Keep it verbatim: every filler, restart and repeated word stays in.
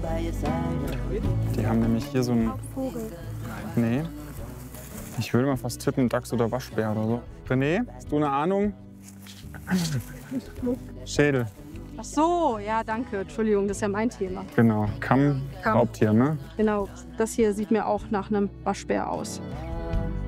Die haben nämlich hier so einen... Vogel. Nee. Ich würde mal fast tippen, Dachs oder Waschbär oder so. René, hast du eine Ahnung? Schädel. Ach so, ja, danke. Entschuldigung, das ist ja mein Thema. Genau. Kamm, Kamm. Raubtier, ne? Genau, das hier sieht mir auch nach einem Waschbär aus.